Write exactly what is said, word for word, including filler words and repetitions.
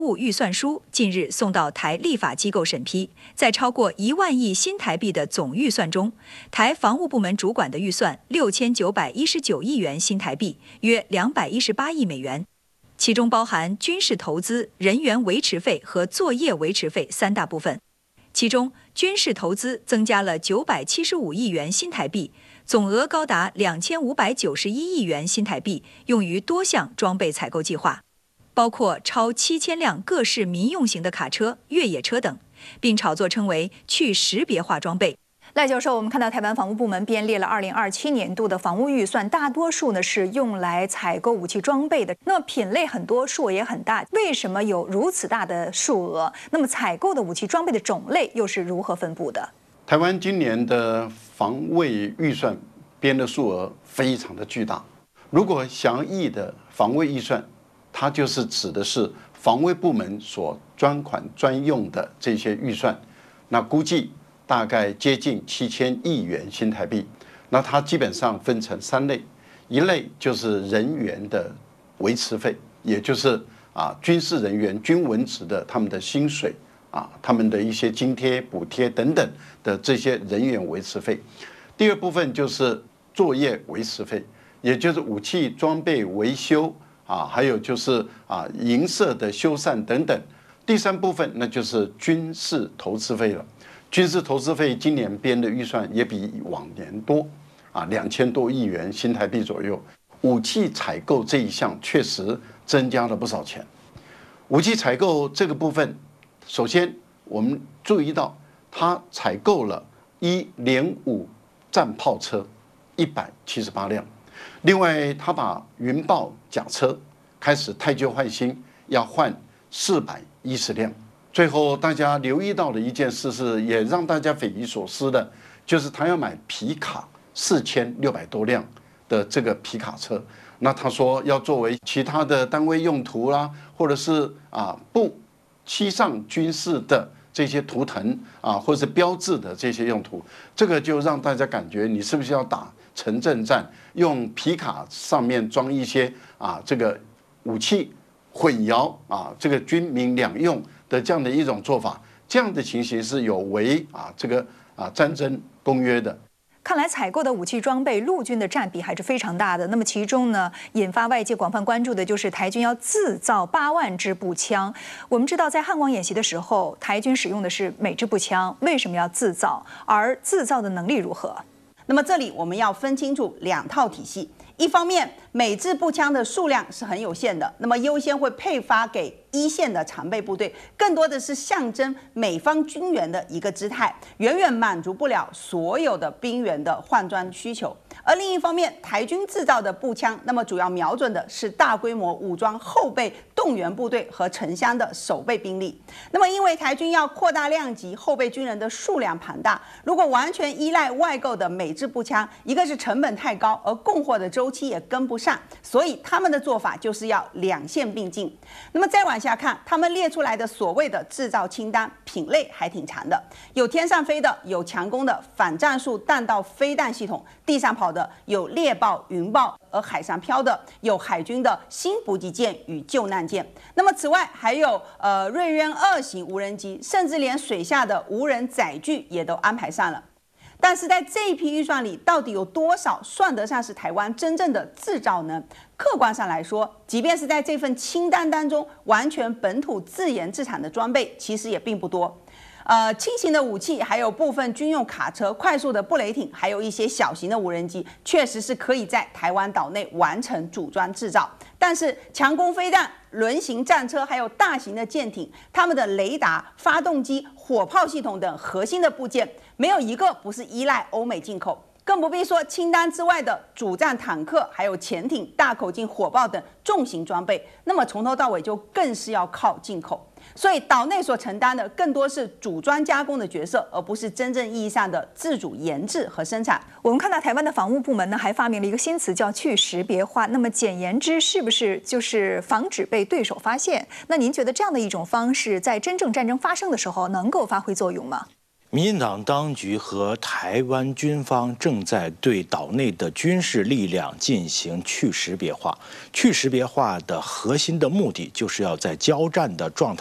务预算书近日送到台立法机构审批，在超过一万亿新台币的总预算中，台防务部门主管的预算六千九百一十九亿元新台币，约两百一十八亿美元，其中包含军事投资、人员维持费和作业维持费三大部分。其中，军事投资增加了九百七十五亿元新台币，总额高达两千五百九十一亿元新台币，用于多项装备采购计划。包括超七千辆各式民用型的卡车、越野车等，并炒作称为去识别化装备。 赖教授，我们看到台湾防务部门编列了二零二七年度的防务预算，大多数呢是用来采购武器装备的。那么品类很多，数额也很大，为什么有如此大的数额？那么采购的武器装备的种类又是如何分布的？ 台湾今年的防卫预算编的数额非常的巨大。如果详细的防卫预算，它就是指的是防卫部门所专款专用的这些预算，那估计大概接近七千亿元新台币。那它基本上分成三类，一类就是人员的维持费，也就是啊军事人员、军文职的他们的薪水啊，他们的一些津贴、补贴等等的这些人员维持费。第二部分就是作业维持费，也就是武器装备维修。啊，还有就是啊，营舍的修缮等等。第三部分那就是军事投资费了。军事投资费今年编的预算也比往年多，啊，两千多亿元新台币左右。武器采购这一项确实增加了不少钱。武器采购这个部分，首先我们注意到，它采购了一连五战炮车一百七十八辆。另外，他把云豹甲车开始汰旧换新，要换四百一十辆。最后，大家留意到的一件事是，也让大家匪夷所思的，就是他要买皮卡四千六百多辆的这个皮卡车。那他说要作为其他的单位用途啦，或者是啊不漆上军事的这些图腾啊，或者是标志的这些用途，这个就让大家感觉你是不是要打城镇战，用皮卡上面装一些啊这个武器混淆啊这个军民两用的这样的一种做法，这样的情形是有违啊这个啊战争公约的。 看来采购的武器装备，陆军的占比还是非常大的。那么其中呢，引发外界广泛关注的就是台军要自造八万支步枪。我们知道，在汉光演习的时候，台军使用的是美制步枪，为什么要自造？而自造的能力如何？ 那么这里我们要分清楚两套体系。一方面，美制步枪的数量是很有限的，那么优先会配发给一线的常备部队，更多的是象征美方军援的一个姿态，远远满足不了所有的兵员的换装需求。而另一方面，台军制造的步枪，那么主要瞄准的是大规模武装后备动员部队和城乡的守备兵力。那么，因为台军要扩大量级，后备军人的数量庞大，如果完全依赖外购的美制步枪，一个是成本太高，而供货的周期也跟不上，所以他们的做法就是要两线并进。那么再往下看，他们列出来的所谓的制造清单品类还挺长的，有天上飞的，有强攻的反战术弹道飞弹系统，地上跑的有猎豹、云豹，而海上漂的有海军的新补给舰与救难舰。那么此外还有呃瑞渊二型无人机，甚至连水下的无人载具也都安排上了。但是在这一批预算里，到底有多少算得上是台湾真正的制造呢？客观上来说，即便是在这份清单当中，完全本土自研自产的装备其实也并不多。呃，轻型的武器，还有部分军用卡车、快速的布雷艇，还有一些小型的无人机，确实是可以在台湾岛内完成组装制造。但是强攻飞弹、轮型战车，还有大型的舰艇，它们的雷达、发动机、火炮系统等核心的部件，没有一个不是依赖欧美进口。更不必说清单之外的主战坦克、还有潜艇、大口径火炮等重型装备，那么从头到尾就更是要靠进口。所以岛内所承担的更多是组装加工的角色，而不是真正意义上的自主研制和生产。 我们看到台湾的防务部门呢，还发明了一个新词叫去识别化。那么简言之，是不是就是防止被对手发现？那您觉得这样的一种方式，在真正战争发生的时候能够发挥作用吗？ 民进党当局和台湾军方正在对岛内的军事力量进行去识别化。去识别化的核心的目的，就是要在交战的状态